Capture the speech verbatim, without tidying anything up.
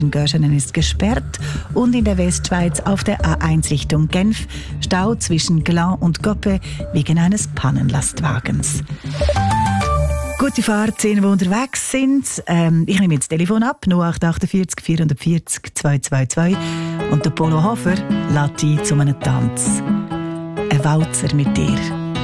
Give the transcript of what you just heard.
Görschenen ist gesperrt und in der Westschweiz auf der A eins Richtung Genf Stau zwischen Glan und Goppe wegen eines Pannenlastwagens. Gute Fahrt, die unterwegs sind. Ähm, ich nehme jetzt das Telefon ab, null acht acht vier vier vier vier zwei zwei zwei. Und der Polo Hofer lädt ein zu einem Tanz. Ein Walzer mit dir.